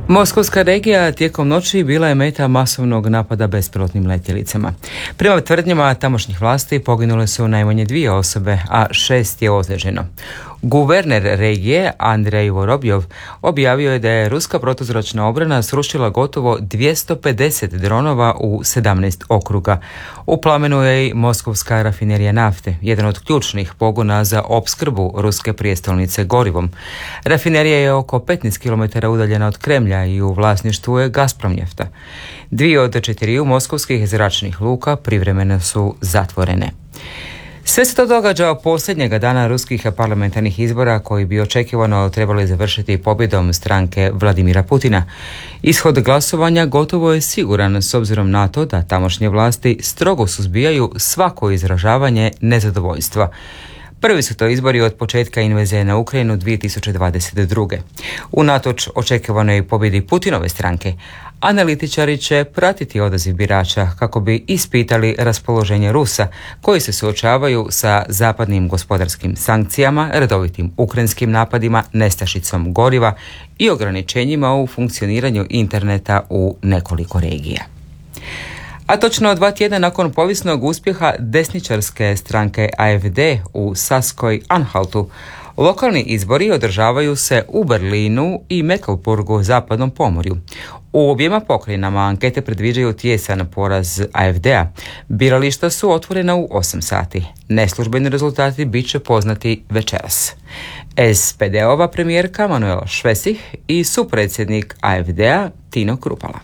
Moskovska regija tijekom noći bila je meta masovnog napada bespilotnim letjelicama. Prema tvrdnjama tamošnjih vlasti poginule su najmanje 2 osobe, a 6 je ozlijeđeno. Guverner regije Andrej Vorobjov objavio je da je ruska protuzračna obrana srušila gotovo 250 dronova u 17 okruga. U plamenu je i moskovska rafinerija nafte, jedan od ključnih pogona za opskrbu ruske prijestolnice gorivom. Rafinerija je oko 15 km udaljena od Kremlja i u vlasništvu je Gazpromnjefta. 2 od 4 moskovskih zračnih luka privremeno su zatvorene. Sve se to događa posljednjega dana ruskih parlamentarnih izbora koji bi očekivano trebali završiti pobjedom stranke Vladimira Putina. Ishod glasovanja gotovo je siguran s obzirom na to da tamošnje vlasti strogo suzbijaju svako izražavanje nezadovoljstva. Prvi su to izbori od početka invazije na Ukrajinu 2022. Unatoč očekivanoj pobjedi Putinove stranke, analitičari će pratiti odaziv birača kako bi ispitali raspoloženje Rusa koji se suočavaju sa zapadnim gospodarskim sankcijama, redovitim ukrajinskim napadima, nestašicom goriva i ograničenjima u funkcioniranju interneta u nekoliko regija. A točno 2 tjedna nakon povijesnog uspjeha desničarske stranke AfD u Saskoj Anhaltu, lokalni izbori održavaju se u Berlinu i Mecklenburgu, zapadnom pomorju. U objema pokrajinama ankete predviđaju tijesan poraz AfD-a. Birališta su otvorena u 8 sati. Neslužbeni rezultati bit će poznati večeras. SPD-ova premijerka Manuela Schwesig i supredsjednik AfD-a Tino Krupala.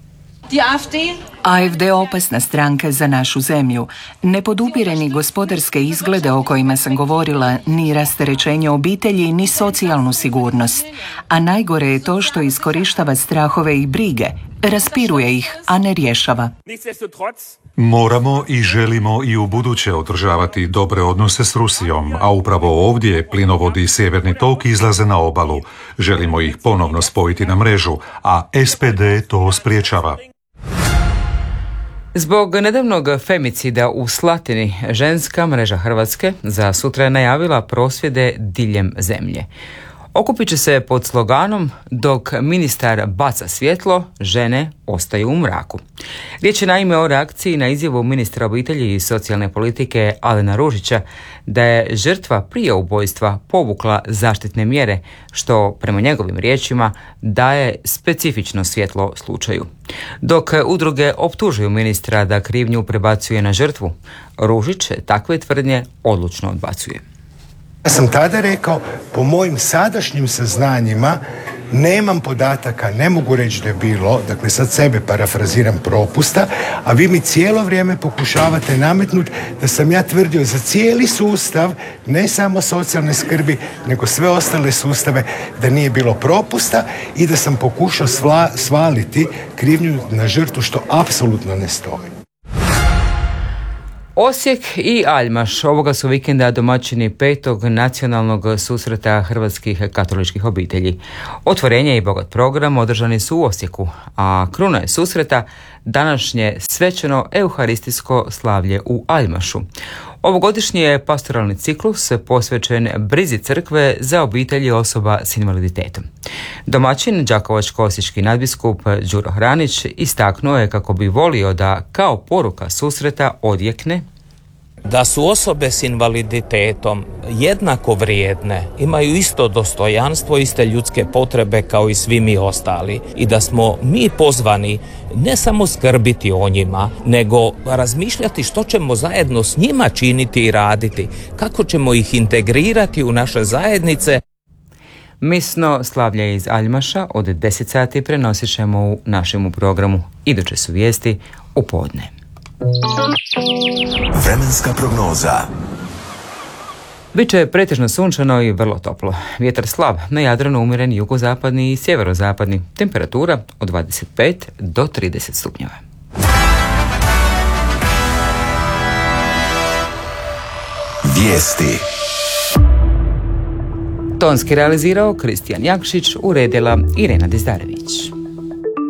AfD opasna stranka za našu zemlju. Ne podupire ni gospodarske izglede o kojima sam govorila, ni rasterećenje obitelji, ni socijalnu sigurnost. A najgore je to što iskorištava strahove i brige, raspiruje ih, a ne rješava. Moramo i želimo i u buduće održavati dobre odnose s Rusijom, a upravo ovdje plinovodi i Sjeverni tok izlaze na obalu. Želimo ih ponovno spojiti na mrežu, a SPD to spriječava. Zbog nedavnog femicida u Slatini, ženska mreža Hrvatske za sutra je najavila prosvjede diljem zemlje. Okupit će se pod sloganom "Dok ministar baca svjetlo, žene ostaju u mraku". Riječ je naime o reakciji na izjavu ministra obitelji i socijalne politike Alena Ružića da je žrtva prije ubojstva povukla zaštitne mjere, što prema njegovim riječima daje specifično svjetlo slučaju. Dok udruge optužuju ministra da krivnju prebacuje na žrtvu, Ružić takve tvrdnje odlučno odbacuje. Ja sam tada rekao, po mojim sadašnjim saznanjima nemam podataka, ne mogu reći da je bilo, dakle sad sebe parafraziram, propusta, a vi mi cijelo vrijeme pokušavate nametnuti da sam ja tvrdio za cijeli sustav, ne samo socijalne skrbi, nego sve ostale sustave, da nije bilo propusta i da sam pokušao svaliti krivnju na žrtvu, što apsolutno ne stoji. Osijek i Aljmaš ovoga su vikenda domaćini 5. nacionalnog susreta hrvatskih katoličkih obitelji. Otvorenje i bogat program održani su u Osijeku, a kruna je susreta današnje svečano euharistijsko slavlje u Aljmašu. Ovogodišnji je pastoralni ciklus posvećen brizi crkve za obitelji osoba s invaliditetom. Domaćin, đakovačko-osječki nadbiskup Đuro Hranić, istaknuo je kako bi volio da kao poruka susreta odjekne da su osobe s invaliditetom jednako vrijedne, imaju isto dostojanstvo, iste ljudske potrebe kao i svi mi ostali i da smo mi pozvani ne samo skrbiti o njima, nego razmišljati što ćemo zajedno s njima činiti i raditi, kako ćemo ih integrirati u naše zajednice. Misno slavlje iz Aljmaša od 10 sati prenosit ćemo u našemu programu. Iduće su vijesti u podne. Vremenska prognoza. Biće pretežno sunčano i vrlo toplo. Vjetar slab, na Jadranu umjeren jugozapadni i sjeverozapadni. Temperatura od 25 do 30 stupnjeva. Vijesti. Tonski realizirao Kristijan Jakšić, uredila Irena Dizdarević.